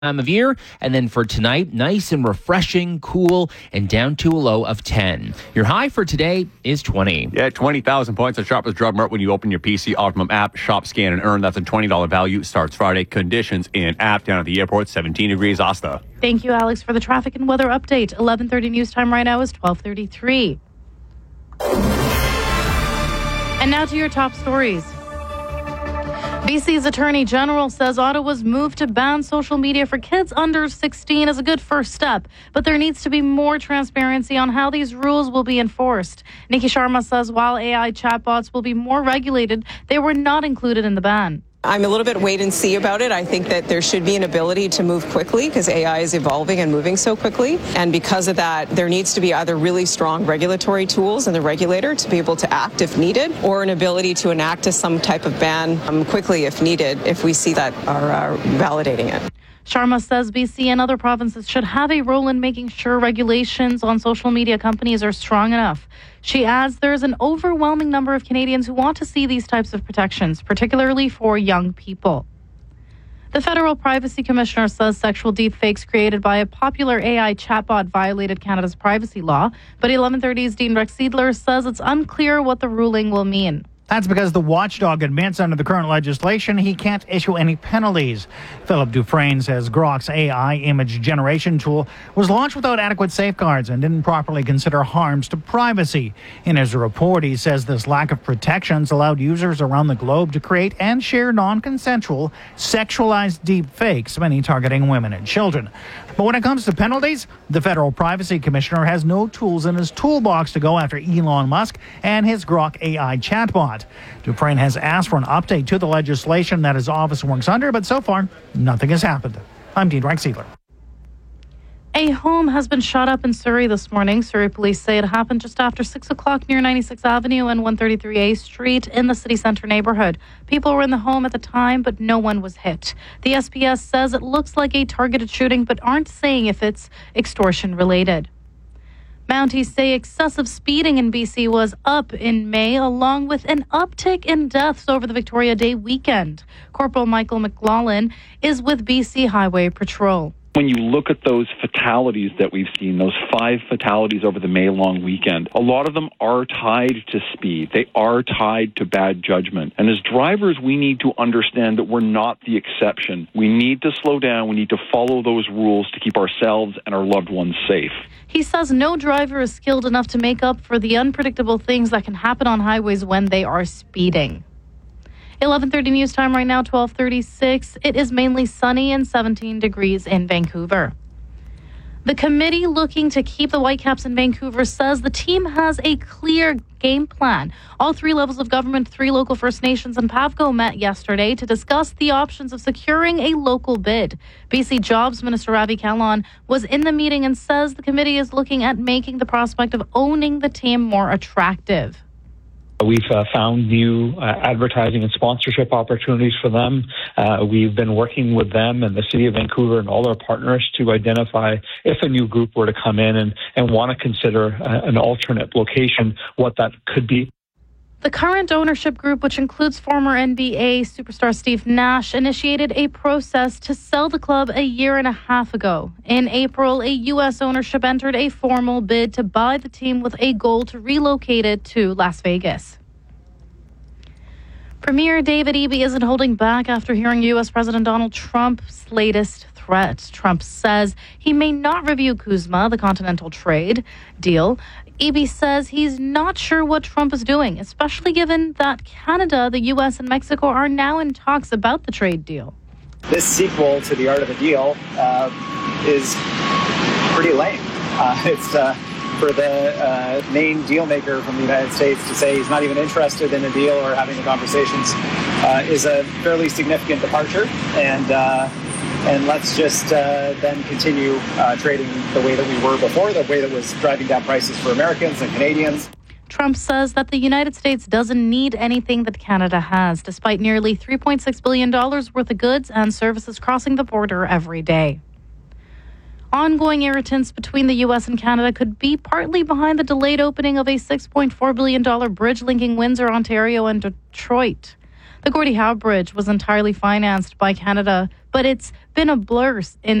time of year. And then for tonight, nice and refreshing, cool, and down to a low of 10. Your high for today is 20. Yeah, 20,000 points at Shoppers Drug Mart when you open your PC Optimum app, shop, scan, and earn. That's a $20 value. Starts Friday. Conditions in app down at the airport, 17 degrees. Asta. Thank you, Alex, for the traffic and weather update. 11:30 news time right now is 12:33. And now to your top stories. BC's Attorney General says Ottawa's move to ban social media for kids under 16 is a good first step, but there needs to be more transparency on how these rules will be enforced. Nikki Sharma says while AI chatbots will be more regulated, they were not included in the ban. I'm a little bit wait and see about it. I think that there should be an ability to move quickly because AI is evolving and moving so quickly. And because of that, there needs to be either really strong regulatory tools in the regulator to be able to act if needed, or an ability to enact some type of ban quickly if needed, if we see that are validating it. Sharma says BC and other provinces should have a role in making sure regulations on social media companies are strong enough. She adds there is an overwhelming number of Canadians who want to see these types of protections, particularly for young people. The Federal Privacy Commissioner says sexual deepfakes created by a popular AI chatbot violated Canada's privacy law, but 1130's Dean Rex Seidler says it's unclear what the ruling will mean. That's because the watchdog admits under the current legislation he can't issue any penalties. Philip Dufresne says Grok's AI image generation tool was launched without adequate safeguards and didn't properly consider harms to privacy. In his report, he says this lack of protections allowed users around the globe to create and share non-consensual, sexualized deep fakes, many targeting women and children. But when it comes to penalties, the Federal Privacy Commissioner has no tools in his toolbox to go after Elon Musk and his Grok AI chatbot. Dufresne has asked for an update to the legislation that his office works under, but so far, nothing has happened. I'm Dean Rex Seidler. A home has been shot up in Surrey this morning. Surrey police say it happened just after 6 o'clock near 96th Avenue and 133A Street in the city centre neighbourhood. People were in the home at the time, but no one was hit. The SPS says it looks like a targeted shooting, but aren't saying if it's extortion related. Mounties say excessive speeding in BC was up in May, along with an uptick in deaths over the Victoria Day weekend. Corporal Michael McLaughlin is with BC Highway Patrol. When you look at those fatalities that we've seen, those 5 fatalities over the May long weekend, a lot of them are tied to speed. They are tied to bad judgment. And as drivers, we need to understand that we're not the exception. We need to slow down. We need to follow those rules to keep ourselves and our loved ones safe. He says no driver is skilled enough to make up for the unpredictable things that can happen on highways when they are speeding. 11:30 news time right now, 12:36. It is mainly sunny and 17 degrees in Vancouver. The committee looking to keep the Whitecaps in Vancouver says the team has a clear game plan. All 3 levels of government, 3 local First Nations and PAVCO met yesterday to discuss the options of securing a local bid. BC Jobs Minister Ravi Kahlon was in the meeting and says the committee is looking at making the prospect of owning the team more attractive. We've found new advertising and sponsorship opportunities for them. We've been working with them and the City of Vancouver and all our partners to identify if a new group were to come in and want to consider an alternate location, what that could be. The current ownership group, which includes former NBA superstar Steve Nash, initiated a process to sell the club a year and a half ago. In April, a U.S. ownership entered a formal bid to buy the team with a goal to relocate it to Las Vegas. Premier David Eby isn't holding back after hearing U.S. President Donald Trump's latest threat. Trump says he may not review CUSMA, the continental trade deal. Eby says he's not sure what Trump is doing, especially given that Canada, the U.S. and Mexico are now in talks about the trade deal. This sequel to The Art of the Deal is pretty lame. It's for the main deal maker from the United States to say he's not even interested in a deal or having the conversations is a fairly significant departure. And let's just then continue trading the way that we were before, the way that was driving down prices for Americans and Canadians. Trump says that the United States doesn't need anything that Canada has, despite nearly $3.6 billion worth of goods and services crossing the border every day. Ongoing irritants between the U.S. and Canada could be partly behind the delayed opening of a $6.4 billion bridge linking Windsor, Ontario and Detroit. The Gordie Howe Bridge was entirely financed by Canada, but it's been a blur in